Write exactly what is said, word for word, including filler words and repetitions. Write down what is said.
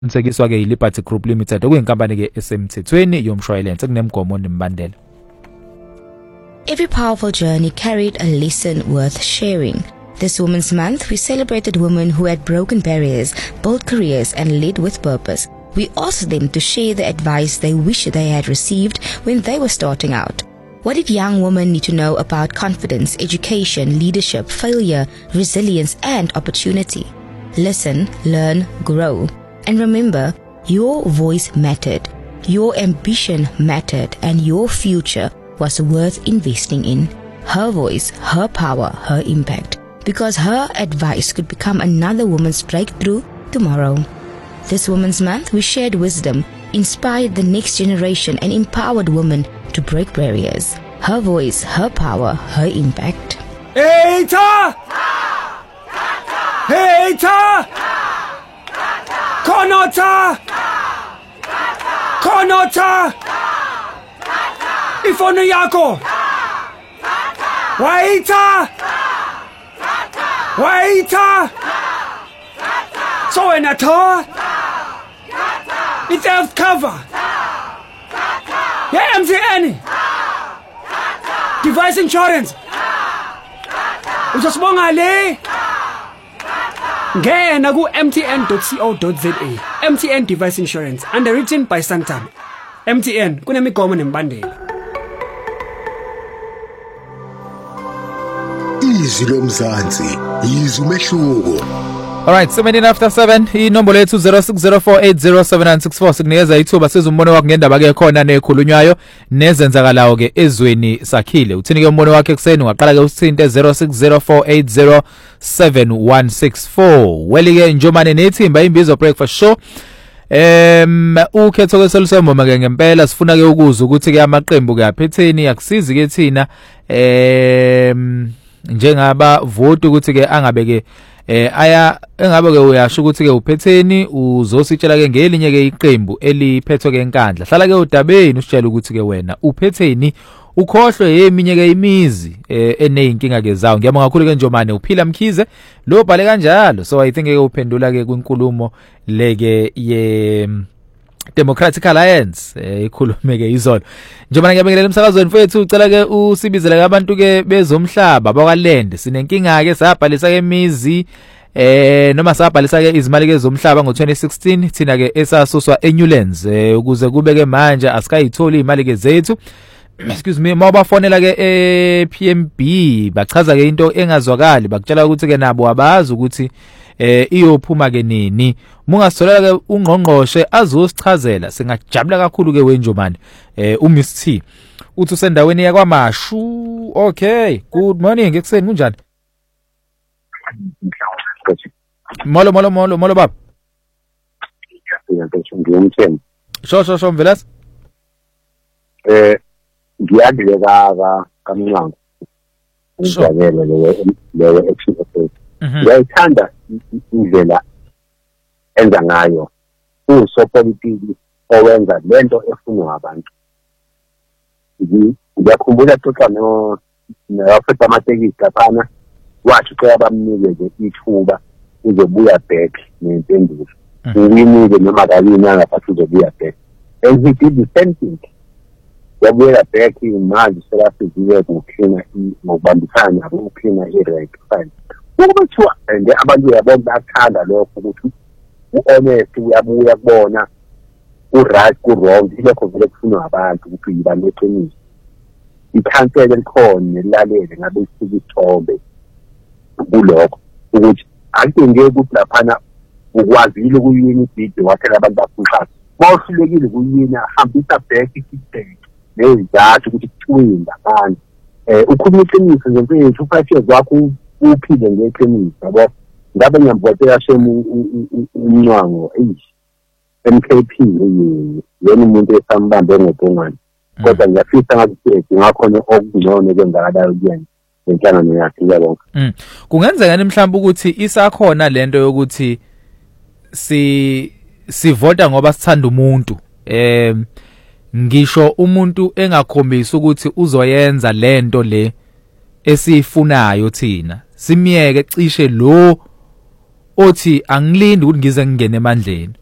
Nsekiswa ke iLiberty Group Limited okuyinkampani ke esemthethweni yomshwalense kunemigomo nemibandela. Every powerful journey carried a lesson worth sharing. This Women's Month, we celebrated women who had broken barriers, built careers and led with purpose. We asked them to share the advice they wish they had received when they were starting out. What did young women need to know about confidence, education, leadership, failure, resilience and opportunity? Listen, learn, grow. And remember, your voice mattered, your ambition mattered, and your future was worth investing in. Her voice, her power, her impact. Because her advice could become another woman's breakthrough tomorrow. This Women's Month, we shared wisdom, inspired the next generation, and empowered women to break barriers. Her voice, her power, her impact. Hey, Ta! Hey, Ta! Konota! Konota! Ifono yako! Waita! Waita! So when I talk, it's health cover. Yeah, M T N. Device insurance. Usasibonga le. Ngena ku m t n dot co dot z a. M T N Device Insurance, underwritten by Santam. M T N kunemigomo nemibandela. Izwi lomzansi, izwi umehluko. All right, seventeen after seven, inombolo yethu zero six zero four eight zero seven nine six four sikunikeza ithuba sizumbono wakho ngendaba ke khona nekhulunywayo nezenzakalayo ke ezweni sakhile. Uthini ke umbono wakhe kuseni ungaqala ke usithinte zero six zero four eight zero seven one six four. Weli ke njomane nethimba imbizo breakfast show. Em ukhetho ke selusemboma ke ngempela sifuna ke ukuzwa ukuthi ke amaqembu ke aphetheni akusizi ke thina em njengaba vote ukuthi ke angabeke eh aya engabe ke uyasho ukuthi ke uphetheni uzositshela ke ngelinye ke iqembu eliphethwe ke enkandla hlala ke udabeni usitshela ukuthi ke wena uphetheni ukhohlwe yeminye ke imizi eneyinkinga ke zawo ngiyabonga kakhulu ke njomane uphila Mkhize lo bhale kanjalo so I think ke uphendula ke kwinkulumo leke ye Democratic Alliance ikhulume ke izolo njengoba ngiyabingelela emsakazweni mfethu ucela ke usibizele ke abantu ke bezomhlaba bakwaLand sinenkinga ke sabhalisa ke imizi eh noma sabhalisa ke izimali ke zomhlaba ngo twenty sixteen thina ke esasuswa eNewlands ukuze kube ke manje asikayitholi imali ke zethu excuse me mabafonela ke e P M B bachaza ke into engazwakali bakutshela ukuthi ke nabo abazi ukuthi eh iyophuma ke nini mungasolela ke ungqongqoshe azosichazela singajabula kakhulu ke wenjomane eh uMiss T uthi usendaweni yakwaMashu. Okay, good morning ekuseni kunjani? Molo molo molo molo baba. Sho sho sho mvelas eh ngiyadleka ka kamnyango ngiyabela leyo leyo exercise ngiyayithanda indlela enza ngayo usopolitiki owenza lento efunwa abantu. Ngiyakhumbula xoxa no nafetha amatekisi laphana wathi ke abamnikeze ithuba uzobuya back nempendulo uwinile noma kalini angaphathi uzobuya back and he did the same thing. Yabuya back imali selasiziwe ukuklina ngokubambisana ukuklina i-rank fine ukuthiwa nje abantu yabona bathanda lokho ukuthi u-honest uyabuya kubona u-right ku-wrong ilokho vele kufunwa abantu ukuthi yibantu eqiniso ikhansela elikhona nelilalele ngabe isika isithombe kulokho ukuthi akudingeki ukuthi laphana ukwazile ukuyini ibhido wathela abantu bafuqa mawuhlulekile ukuyina hambisa back i-feedback nezizathu ukuthi kuthwinda abantu eh ukhuluma iqiniso ngemfethu ufathi wakho uphile ngeqiniso yabo ngabe ngiyambotela shemu umnyango eish M K P yena umuntu esambambe ngobongani kodwa ngiyafisa ngathi ngakhona okungcono kwenzakalayo kuyena lenhlangano yakhe yabonke. Mm. Kungenzeka ngani mhlawumbe ukuthi isakhona lento yokuthi si sivota ngoba sithanda umuntu em ngisho umuntu engakhombisa ukuthi uzoyenza lento le esifunayo thina simiyeke cishe lo othi angilindi ukuthi ngize ngingene emandleni